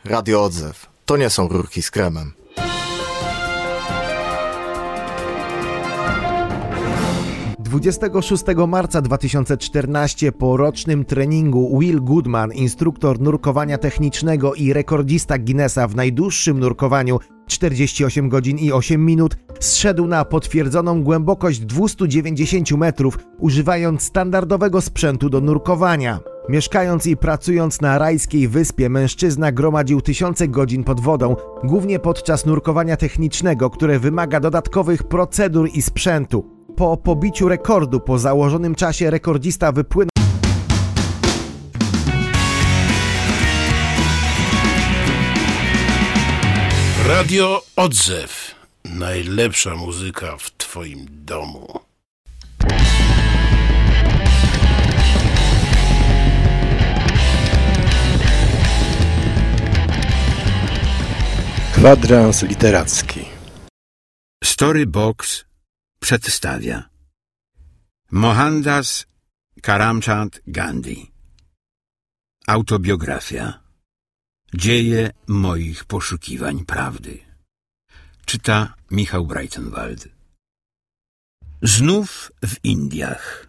Radio Odzew. To nie są rurki z kremem. Dwudziestego 6 marca 2014 po rocznym treningu Will Goodman, instruktor nurkowania technicznego i rekordzista Guinnessa w najdłuższym nurkowaniu 48 godzin i 8 minut, zszedł na potwierdzoną głębokość 290 metrów, używając standardowego sprzętu do nurkowania. Mieszkając i pracując na rajskiej wyspie, mężczyzna gromadził tysiące godzin pod wodą, głównie podczas nurkowania technicznego, które wymaga dodatkowych procedur i sprzętu. Po pobiciu rekordu po założonym czasie rekordzista wypłynął. Radio Odzew. Najlepsza muzyka w twoim domu. Kwadrans literacki. Storybox przedstawia Mohandas Karamchand Gandhi. Autobiografia. Dzieje moich poszukiwań prawdy. Czyta Michał Breitenwald. Znów w Indiach.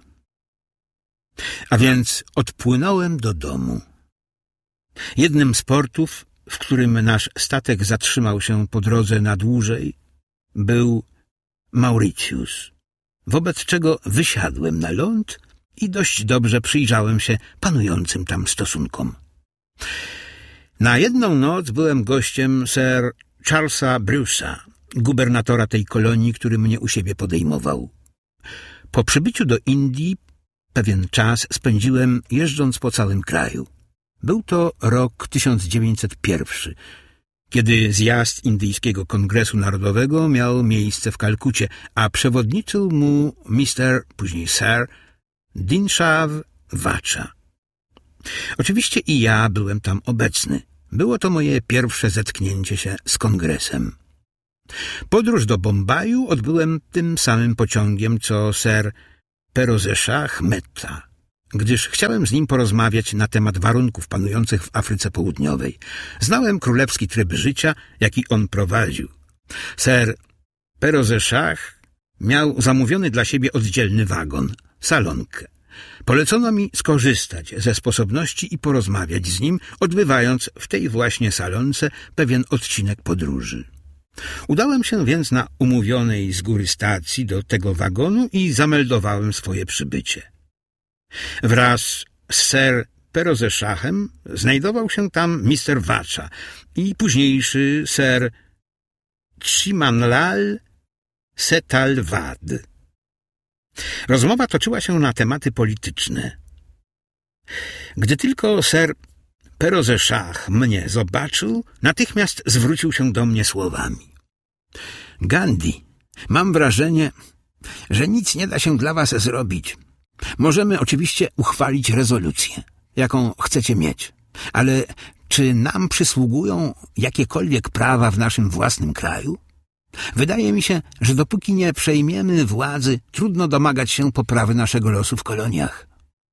A więc odpłynąłem do domu. Jednym z portów, w którym nasz statek zatrzymał się po drodze na dłużej, był Mauritius, wobec czego wysiadłem na ląd i dość dobrze przyjrzałem się panującym tam stosunkom. Na jedną noc byłem gościem Sir Charlesa Bruce'a, gubernatora tej kolonii, który mnie u siebie podejmował. Po przybyciu do Indii pewien czas spędziłem jeżdżąc po całym kraju. Był to rok 1901, kiedy zjazd Indyjskiego Kongresu Narodowego miał miejsce w Kalkucie, a przewodniczył mu Mr., później Sir, Dinshaw Vacha. Oczywiście i ja byłem tam obecny. Było to moje pierwsze zetknięcie się z Kongresem. Podróż do Bombaju odbyłem tym samym pociągiem, co Sir Perozeshah Mehta, gdyż chciałem z nim porozmawiać na temat warunków panujących w Afryce Południowej. Znałem królewski tryb życia, jaki on prowadził. Sir Perozeshah miał zamówiony dla siebie oddzielny wagon, salonkę. Polecono mi skorzystać ze sposobności i porozmawiać z nim, odbywając w tej właśnie salonce pewien odcinek podróży. Udałem się więc na umówionej z góry stacji do tego wagonu i zameldowałem swoje przybycie. Wraz z Sir Perozeshahem znajdował się tam Mr. Vacha i późniejszy Sir Chimanlal Setalvad. Rozmowa toczyła się na tematy polityczne. Gdy tylko Sir Perozeshah mnie zobaczył, natychmiast zwrócił się do mnie słowami. Gandhi, mam wrażenie, że nic nie da się dla was zrobić. Możemy oczywiście uchwalić rezolucję, jaką chcecie mieć, ale czy nam przysługują jakiekolwiek prawa w naszym własnym kraju? Wydaje mi się, że dopóki nie przejmiemy władzy, trudno domagać się poprawy naszego losu w koloniach.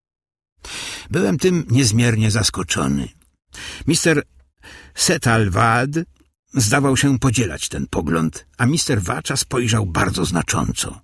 Byłem tym niezmiernie zaskoczony. Mr. Setalvad zdawał się podzielać ten pogląd, a Mr. Vacha spojrzał bardzo znacząco.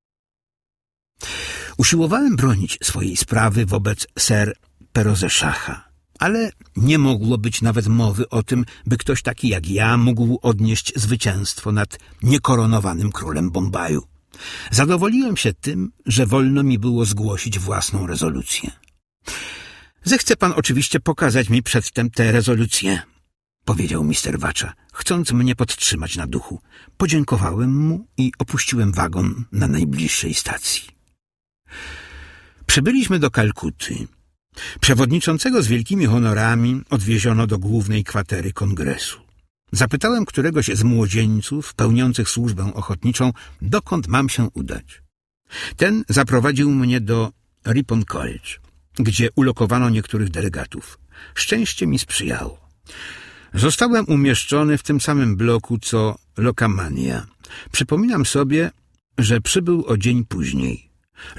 Usiłowałem bronić swojej sprawy wobec Sir Perozeshaha, ale nie mogło być nawet mowy o tym, by ktoś taki jak ja mógł odnieść zwycięstwo nad niekoronowanym królem Bombaju. Zadowoliłem się tym, że wolno mi było zgłosić własną rezolucję. Zechce pan oczywiście pokazać mi przedtem tę rezolucję, powiedział Mr. Vacha, chcąc mnie podtrzymać na duchu. Podziękowałem mu i opuściłem wagon na najbliższej stacji. Przybyliśmy do Kalkuty. Przewodniczącego z wielkimi honorami odwieziono do głównej kwatery kongresu. Zapytałem któregoś z młodzieńców pełniących służbę ochotniczą, dokąd mam się udać. Ten zaprowadził mnie do Ripon College, gdzie ulokowano niektórych delegatów. Szczęście mi sprzyjało. Zostałem umieszczony w tym samym bloku co Lokamania. Przypominam sobie, że przybył o dzień później.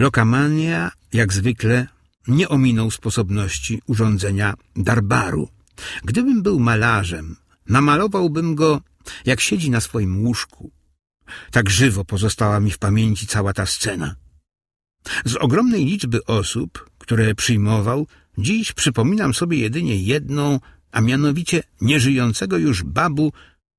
Lokamania, jak zwykle, nie ominął sposobności urządzenia darbaru, Gdybym był malarzem, namalowałbym go, jak siedzi na swoim łóżku. Tak żywo pozostała mi w pamięci cała ta scena. Z ogromnej liczby osób, które przyjmował, dziś przypominam sobie jedynie jedną, a mianowicie nieżyjącego już babu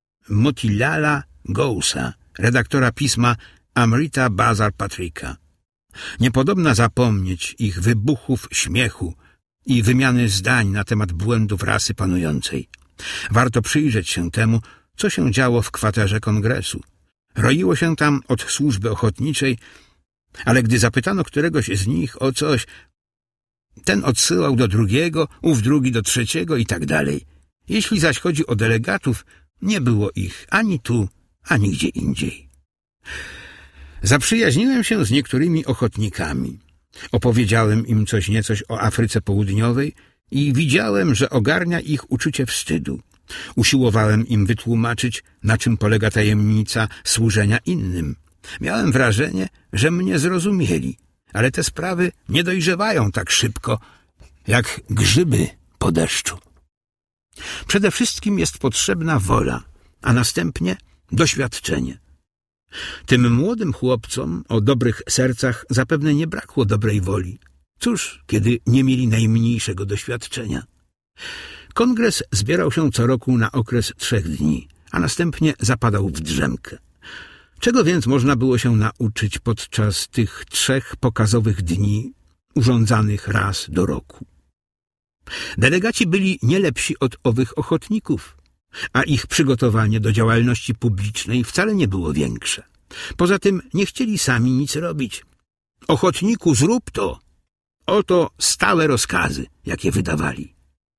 Motilala Ghousa, redaktora pisma Amrita Bazar Patrika. Niepodobna zapomnieć ich wybuchów śmiechu i wymiany zdań na temat błędów rasy panującej. Warto przyjrzeć się temu, co się działo w kwaterze kongresu. Roiło się tam od służby ochotniczej, ale gdy zapytano któregoś z nich o coś, ten odsyłał do drugiego, ów drugi do trzeciego i tak dalej. Jeśli zaś chodzi o delegatów, nie było ich ani tu, ani gdzie indziej. Zaprzyjaźniłem się z niektórymi ochotnikami. Opowiedziałem im coś niecoś o Afryce Południowej i widziałem, że ogarnia ich uczucie wstydu. Usiłowałem im wytłumaczyć, na czym polega tajemnica służenia innym. Miałem wrażenie, że mnie zrozumieli, ale te sprawy nie dojrzewają tak szybko, jak grzyby po deszczu. Przede wszystkim jest potrzebna wola, a następnie doświadczenie. Tym młodym chłopcom o dobrych sercach zapewne nie brakło dobrej woli. Cóż, kiedy nie mieli najmniejszego doświadczenia. Kongres zbierał się co roku na okres 3 dni, a następnie zapadał w drzemkę. Czego więc można było się nauczyć podczas tych 3 pokazowych dni, urządzanych raz do roku? Delegaci byli nie lepsi od owych ochotników, a ich przygotowanie do działalności publicznej wcale nie było większe. Poza tym nie chcieli sami nic robić. Ochotniku, zrób to! Oto stałe rozkazy, jakie wydawali.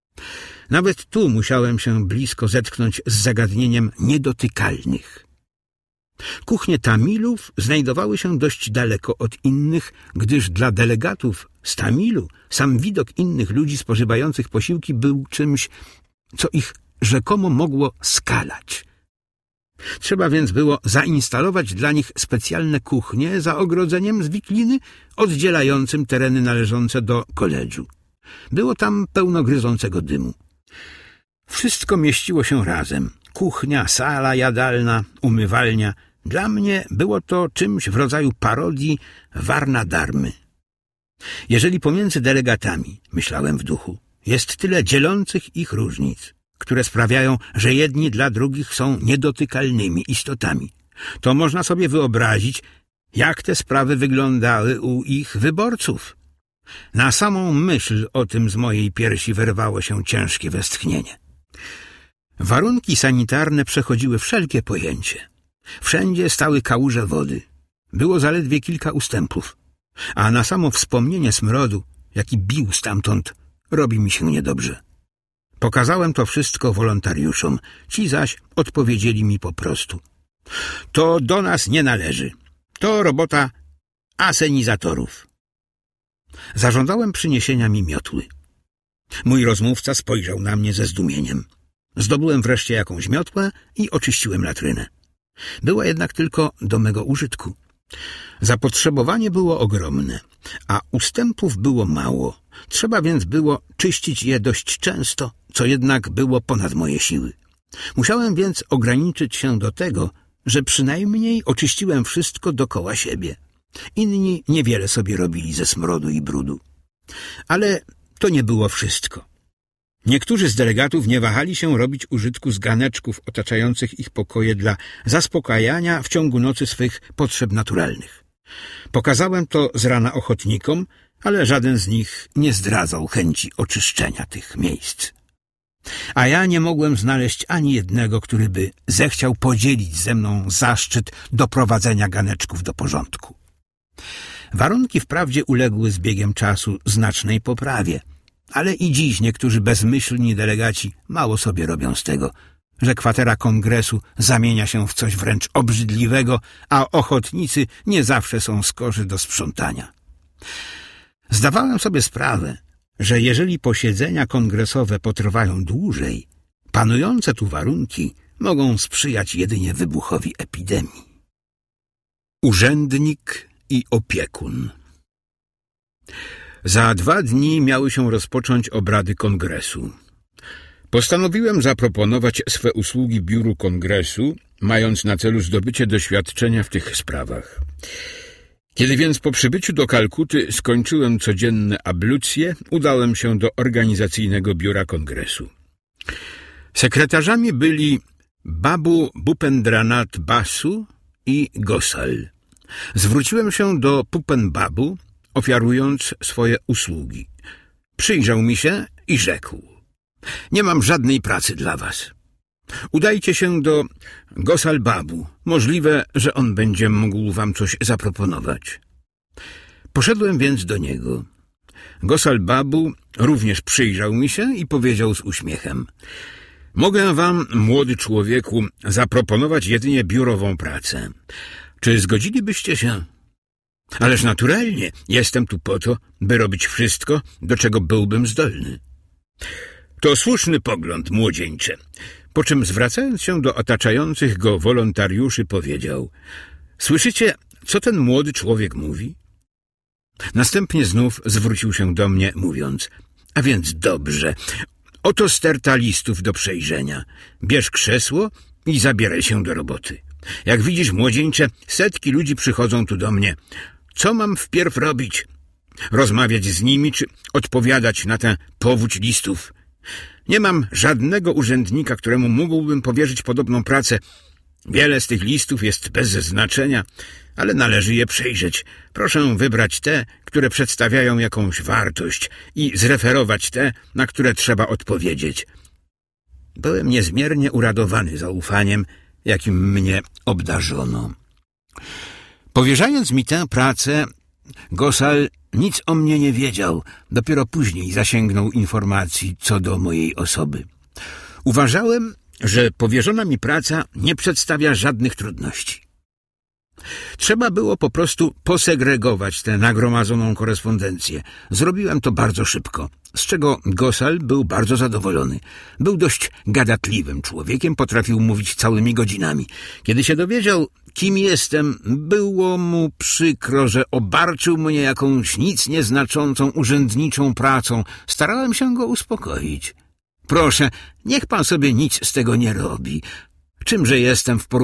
Nawet tu musiałem się blisko zetknąć z zagadnieniem niedotykalnych. Kuchnie Tamilów znajdowały się dość daleko od innych, gdyż dla delegatów z Tamilu sam widok innych ludzi spożywających posiłki był czymś, co ich rzekomo mogło skalać. Trzeba więc było zainstalować dla nich specjalne kuchnie za ogrodzeniem z wikliny oddzielającym tereny należące do koledżu. Było tam pełno gryzącego dymu. Wszystko mieściło się razem. Kuchnia, sala jadalna, umywalnia. Dla mnie było to czymś w rodzaju parodii Varna Dharmy. Jeżeli pomiędzy delegatami, myślałem w duchu, jest tyle dzielących ich różnic, które sprawiają, że jedni dla drugich są niedotykalnymi istotami, to można sobie wyobrazić, jak te sprawy wyglądały u ich wyborców. Na samą myśl o tym z mojej piersi wyrwało się ciężkie westchnienie. Warunki sanitarne przechodziły wszelkie pojęcie. Wszędzie stały kałuże wody. Było zaledwie kilka ustępów, a na samo wspomnienie smrodu, jaki bił stamtąd, robi mi się niedobrze. Pokazałem to wszystko wolontariuszom, ci zaś odpowiedzieli mi po prostu. To do nas nie należy. To robota asenizatorów. Zażądałem przyniesienia mi miotły. Mój rozmówca spojrzał na mnie ze zdumieniem. Zdobyłem wreszcie jakąś miotłę i oczyściłem latrynę. Była jednak tylko do mego użytku. Zapotrzebowanie było ogromne, a ustępów było mało. Trzeba więc było czyścić je dość często, co jednak było ponad moje siły. Musiałem więc ograniczyć się do tego, że przynajmniej oczyściłem wszystko dokoła siebie. Inni niewiele sobie robili ze smrodu i brudu. Ale to nie było wszystko. Niektórzy z delegatów nie wahali się robić użytku z ganeczków otaczających ich pokoje dla zaspokajania w ciągu nocy swych potrzeb naturalnych. Pokazałem to z rana ochotnikom, ale żaden z nich nie zdradzał chęci oczyszczenia tych miejsc. A ja nie mogłem znaleźć ani jednego, który by zechciał podzielić ze mną zaszczyt doprowadzenia ganeczków do porządku. Warunki wprawdzie uległy z biegiem czasu znacznej poprawie, ale i dziś niektórzy bezmyślni delegaci mało sobie robią z tego, że kwatera kongresu zamienia się w coś wręcz obrzydliwego, a ochotnicy nie zawsze są skorzy do sprzątania. Zdawałem sobie sprawę, że jeżeli posiedzenia kongresowe potrwają dłużej, panujące tu warunki mogą sprzyjać jedynie wybuchowi epidemii. Urzędnik i opiekun. Za 2 dni miały się rozpocząć obrady kongresu. Postanowiłem zaproponować swe usługi biuru kongresu, mając na celu zdobycie doświadczenia w tych sprawach. Kiedy więc po przybyciu do Kalkuty skończyłem codzienne ablucje, udałem się do organizacyjnego biura kongresu. Sekretarzami byli Babu Bupendranath Basu i Gosal. Zwróciłem się do Pupen Babu, ofiarując swoje usługi. Przyjrzał mi się i rzekł: nie mam żadnej pracy dla was. Udajcie się do Gosal Babu. Możliwe, że on będzie mógł wam coś zaproponować. Poszedłem więc do niego. Gosal Babu również przyjrzał mi się i powiedział z uśmiechem: mogę wam, młody człowieku, zaproponować jedynie biurową pracę. Czy zgodzilibyście się? Ależ naturalnie, jestem tu po to, by robić wszystko, do czego byłbym zdolny. To słuszny pogląd, młodzieńcze. Po czym, zwracając się do otaczających go wolontariuszy, powiedział: słyszycie, co ten młody człowiek mówi? Następnie znów zwrócił się do mnie, mówiąc: a więc dobrze, oto sterta listów do przejrzenia. Bierz krzesło i zabieraj się do roboty. Jak widzisz, młodzieńcze, setki ludzi przychodzą tu do mnie. Co mam wpierw robić? Rozmawiać z nimi, czy odpowiadać na tę powódź listów? Nie mam żadnego urzędnika, któremu mógłbym powierzyć podobną pracę. Wiele z tych listów jest bez znaczenia, ale należy je przejrzeć. Proszę wybrać te, które przedstawiają jakąś wartość i zreferować te, na które trzeba odpowiedzieć. Byłem niezmiernie uradowany zaufaniem, jakim mnie obdarzono. Powierzając mi tę pracę, Gosal nic o mnie nie wiedział. Dopiero później zasięgnął informacji co do mojej osoby. Uważałem, że powierzona mi praca nie przedstawia żadnych trudności. Trzeba było po prostu posegregować tę nagromadzoną korespondencję. Zrobiłem to bardzo szybko, z czego Gosal był bardzo zadowolony. Był dość gadatliwym człowiekiem, potrafił mówić całymi godzinami. Kiedy się dowiedział, kim jestem, było mu przykro, że obarczył mnie jakąś nic nieznaczącą urzędniczą pracą. Starałem się go uspokoić. Proszę, niech pan sobie nic z tego nie robi. Czymże jestem w porównaniu